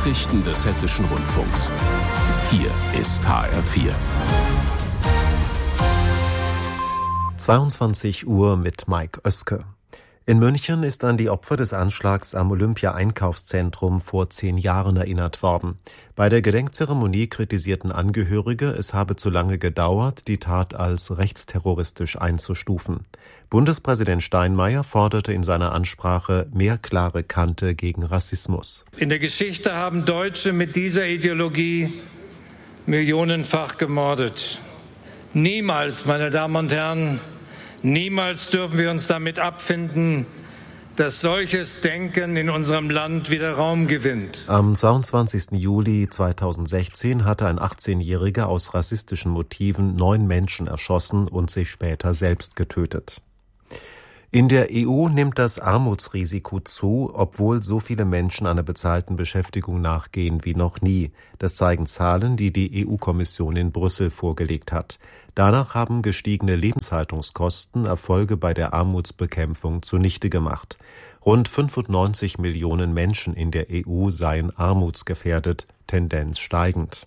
Nachrichten des Hessischen Rundfunks. Hier ist HR4. 22 Uhr mit Mike Oeske. In München ist an die Opfer des Anschlags am Olympia-Einkaufszentrum vor 10 Jahren erinnert worden. Bei der Gedenkzeremonie kritisierten Angehörige, es habe zu lange gedauert, die Tat als rechtsterroristisch einzustufen. Bundespräsident Steinmeier forderte in seiner Ansprache mehr klare Kante gegen Rassismus. In der Geschichte haben Deutsche mit dieser Ideologie millionenfach gemordet. Niemals, meine Damen und Herren, niemals dürfen wir uns damit abfinden, dass solches Denken in unserem Land wieder Raum gewinnt. Am 22. Juli 2016 hatte ein 18-Jähriger aus rassistischen Motiven 9 Menschen erschossen und sich später selbst getötet. In der EU nimmt das Armutsrisiko zu, obwohl so viele Menschen einer bezahlten Beschäftigung nachgehen wie noch nie. Das zeigen Zahlen, die die EU-Kommission in Brüssel vorgelegt hat. Danach haben gestiegene Lebenshaltungskosten Erfolge bei der Armutsbekämpfung zunichte gemacht. Rund 95 Millionen Menschen in der EU seien armutsgefährdet, Tendenz steigend.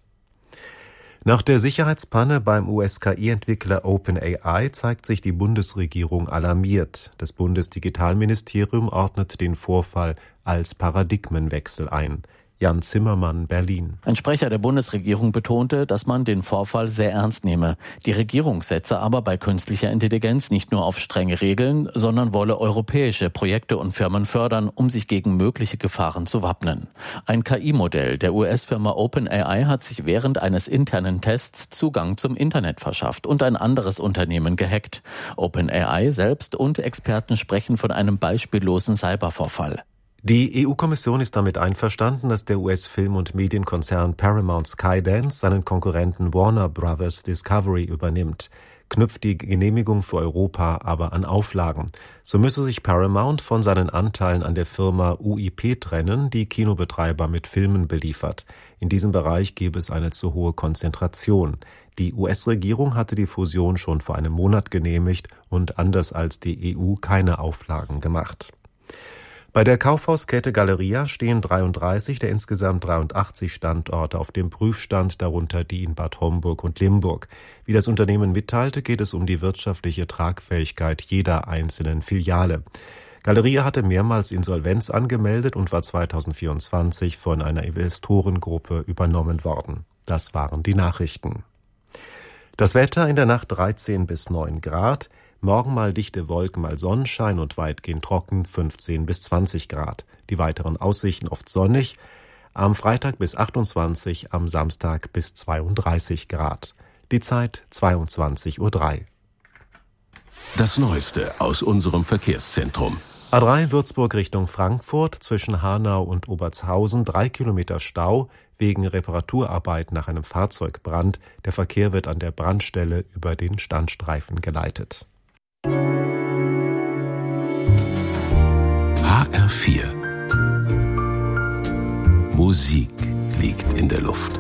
Nach der Sicherheitspanne beim US-KI-Entwickler OpenAI zeigt sich die Bundesregierung alarmiert. Das Bundesdigitalministerium ordnet den Vorfall als Paradigmenwechsel ein. Jan Zimmermann, Berlin. Ein Sprecher der Bundesregierung betonte, dass man den Vorfall sehr ernst nehme. Die Regierung setze aber bei künstlicher Intelligenz nicht nur auf strenge Regeln, sondern wolle europäische Projekte und Firmen fördern, um sich gegen mögliche Gefahren zu wappnen. Ein KI-Modell der US-Firma OpenAI hat sich während eines internen Tests Zugang zum Internet verschafft und ein anderes Unternehmen gehackt. OpenAI selbst und Experten sprechen von einem beispiellosen Cybervorfall. Die EU-Kommission ist damit einverstanden, dass der US-Film- und Medienkonzern Paramount Skydance seinen Konkurrenten Warner Bros. Discovery übernimmt, knüpft die Genehmigung für Europa aber an Auflagen. So müsse sich Paramount von seinen Anteilen an der Firma UIP trennen, die Kinobetreiber mit Filmen beliefert. In diesem Bereich gäbe es eine zu hohe Konzentration. Die US-Regierung hatte die Fusion schon vor einem Monat genehmigt und anders als die EU keine Auflagen gemacht. Bei der Kaufhauskette Galeria stehen 33 der insgesamt 83 Standorte auf dem Prüfstand, darunter die in Bad Homburg und Limburg. Wie das Unternehmen mitteilte, geht es um die wirtschaftliche Tragfähigkeit jeder einzelnen Filiale. Galeria hatte mehrmals Insolvenz angemeldet und war 2024 von einer Investorengruppe übernommen worden. Das waren die Nachrichten. Das Wetter in der Nacht 13 bis 9 Grad. Morgen mal dichte Wolken, mal Sonnenschein und weitgehend trocken, 15 bis 20 Grad. Die weiteren Aussichten oft sonnig, am Freitag bis 28, am Samstag bis 32 Grad. Die Zeit 22:03 Uhr. Das Neueste aus unserem Verkehrszentrum. A3 Würzburg Richtung Frankfurt, zwischen Hanau und Obertshausen 3 Kilometer Stau wegen Reparaturarbeit nach einem Fahrzeugbrand. Der Verkehr wird an der Brandstelle über den Standstreifen geleitet. HR4. Musik liegt in der Luft.